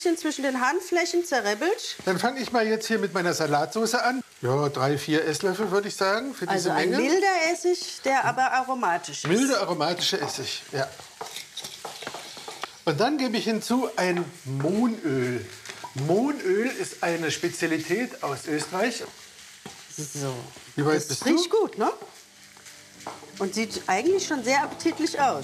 Zwischen den Handflächen zerribbelt. Dann fange ich mal jetzt hier mit meiner Salatsauce an. Ja, 3, 4 Esslöffel würde ich sagen für diese Menge. Also ein milder Essig, der aber aromatisch ist. Milder aromatischer Essig, ja. Und dann gebe ich hinzu ein Mohnöl. Mohnöl ist eine Spezialität aus Österreich. So. Wie weit Das bist riecht du? gut, ne? Und sieht eigentlich schon sehr appetitlich aus.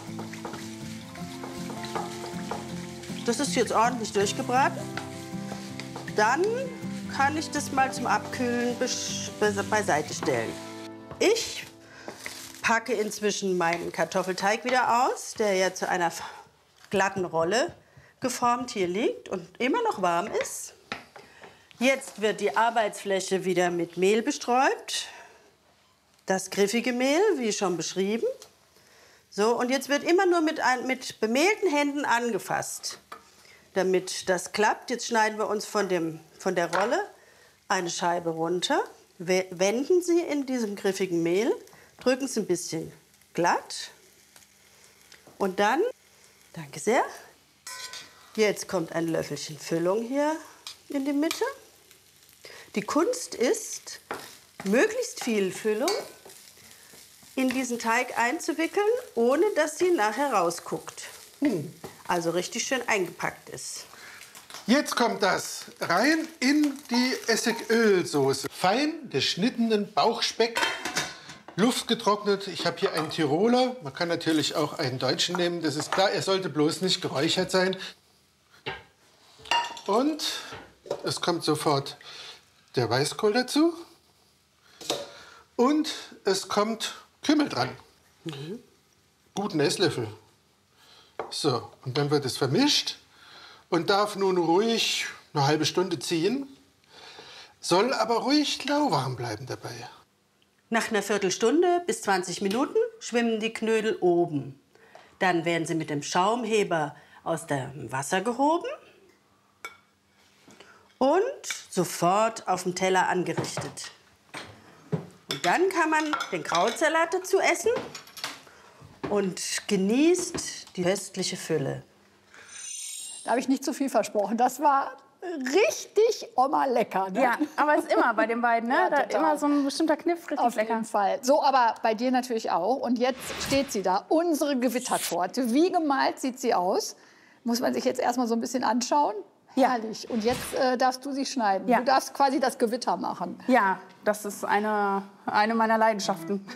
Das ist jetzt ordentlich durchgebraten. Dann kann ich das mal zum Abkühlen beiseite stellen. Ich packe inzwischen meinen Kartoffelteig wieder aus, der ja zu einer glatten Rolle geformt hier liegt und immer noch warm ist. Jetzt wird die Arbeitsfläche wieder mit Mehl bestreut. Das griffige Mehl, wie schon beschrieben. So, und jetzt wird immer nur mit bemehlten Händen angefasst. Damit das klappt, jetzt schneiden wir uns von der Rolle eine Scheibe runter, wenden sie in diesem griffigen Mehl, drücken es ein bisschen glatt und dann, danke sehr, jetzt kommt ein Löffelchen Füllung hier in die Mitte. Die Kunst ist, möglichst viel Füllung in diesen Teig einzuwickeln, ohne dass sie nachher rausguckt. Also richtig schön eingepackt ist. Jetzt kommt das rein in die Essigölsoße. Fein geschnittenen Bauchspeck, luftgetrocknet. Ich habe hier einen Tiroler. Man kann natürlich auch einen Deutschen nehmen. Das ist klar, er sollte bloß nicht geräuchert sein. Und es kommt sofort der Weißkohl dazu. Und es kommt Kümmel dran. Guten Esslöffel. So, und dann wird es vermischt und darf nun ruhig eine halbe Stunde ziehen, soll aber ruhig lauwarm bleiben dabei. Nach einer Viertelstunde bis 20 Minuten schwimmen die Knödel oben. Dann werden sie mit dem Schaumheber aus dem Wasser gehoben und sofort auf dem Teller angerichtet. Und dann kann man den Krautsalat dazu essen und genießt die köstliche Fülle. Da habe ich nicht zu viel versprochen. Das war richtig Oma lecker. Ne? Ja, aber es ist immer bei den beiden, ne? Ja, Da total. immer so ein bestimmter Kniff, richtig Auf lecker. jeden Fall. So, aber bei dir natürlich auch. Und jetzt steht sie da, unsere Gewittertorte. Wie gemalt sieht sie aus? Muss man sich jetzt erstmal so ein bisschen anschauen? Ja. Herrlich. Und jetzt darfst du sie schneiden. Ja. Du darfst quasi das Gewitter machen. Ja, das ist eine meiner Leidenschaften.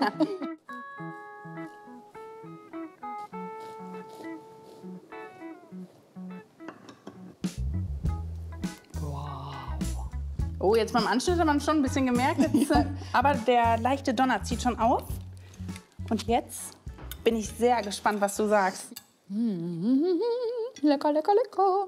Oh, jetzt beim Anschnitt hat man schon ein bisschen gemerkt. Jetzt, aber der leichte Donner zieht schon auf. Und jetzt bin ich sehr gespannt, was du sagst. Lecker, lecker, lecker.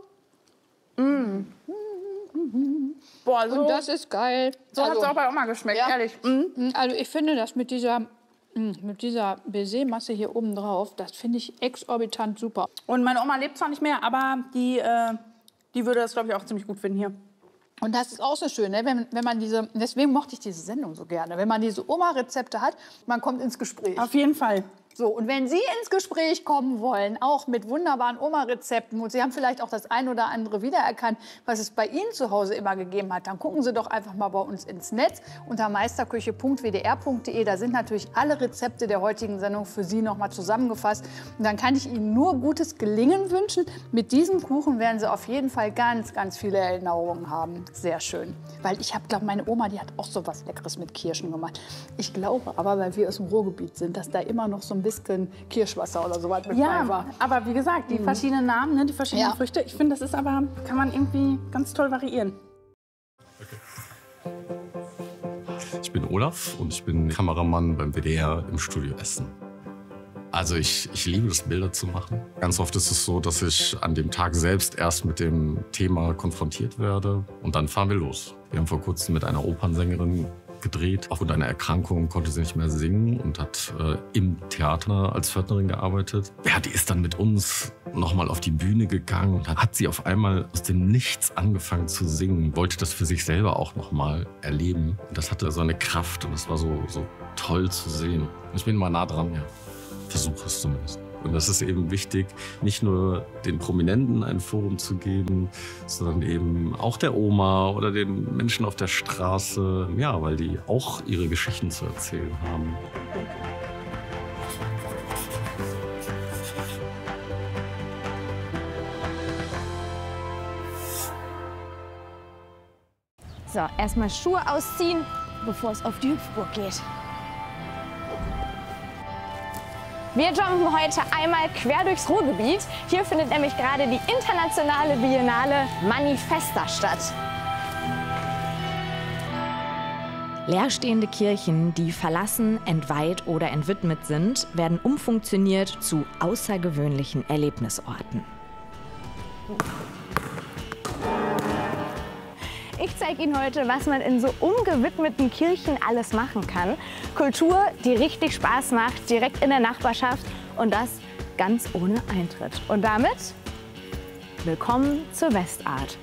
Boah, so, Und das ist geil. so hat es auch bei Oma geschmeckt, ja. ehrlich. Also ich finde das mit dieser Baiser-Masse hier oben drauf, das finde ich exorbitant super. Und meine Oma lebt zwar nicht mehr, aber die würde das, glaube ich, auch ziemlich gut finden hier. Und das ist auch so schön, ne? wenn man deswegen mochte ich diese Sendung so gerne, wenn man diese Oma-Rezepte hat, man kommt ins Gespräch. Auf jeden Fall. So, und wenn Sie ins Gespräch kommen wollen, auch mit wunderbaren Oma-Rezepten, und Sie haben vielleicht auch das ein oder andere wiedererkannt, was es bei Ihnen zu Hause immer gegeben hat, dann gucken Sie doch einfach mal bei uns ins Netz unter meisterküche.wdr.de. Da sind natürlich alle Rezepte der heutigen Sendung für Sie noch mal zusammengefasst. Und dann kann ich Ihnen nur gutes Gelingen wünschen. Mit diesem Kuchen werden Sie auf jeden Fall ganz, ganz viele Erinnerungen haben. Sehr schön. Weil ich glaube, meine Oma, die hat auch so was Leckeres mit Kirschen gemacht. Ich glaube aber, weil wir aus dem Ruhrgebiet sind, dass da immer noch so ein bisschen Kirschwasser oder so was mit bei war. Ja, aber wie gesagt, die verschiedenen Namen, ne, die verschiedenen Ja. Früchte, ich finde, das ist aber, kann man irgendwie ganz toll variieren. Ich bin Olaf und ich bin Kameramann beim WDR im Studio Essen. Also ich liebe es, Bilder zu machen. Ganz oft ist es so, dass ich an dem Tag selbst erst mit dem Thema konfrontiert werde und dann fahren wir los. Wir haben vor kurzem mit einer Opernsängerin gedreht. Aufgrund einer Erkrankung konnte sie nicht mehr singen und hat im Theater als Pförtnerin gearbeitet. Ja, die ist dann mit uns nochmal auf die Bühne gegangen und dann hat sie auf einmal aus dem Nichts angefangen zu singen, wollte das für sich selber auch nochmal erleben. Und das hatte so eine Kraft und das war so toll zu sehen. Ich bin mal nah dran, ja. Versuche es zumindest. Und das ist eben wichtig, nicht nur den Prominenten ein Forum zu geben, sondern eben auch der Oma oder den Menschen auf der Straße, ja, weil die auch ihre Geschichten zu erzählen haben. So, erstmal Schuhe ausziehen, bevor es auf die Hüpfburg geht. Wir jumpen heute einmal quer durchs Ruhrgebiet. Hier findet nämlich gerade die internationale Biennale Manifesta statt. Leerstehende Kirchen, die verlassen, entweiht oder entwidmet sind, werden umfunktioniert zu außergewöhnlichen Erlebnisorten. Ich zeige Ihnen heute, was man in so umgewidmeten Kirchen alles machen kann. Kultur, die richtig Spaß macht, direkt in der Nachbarschaft und das ganz ohne Eintritt. Und damit willkommen zur Westart.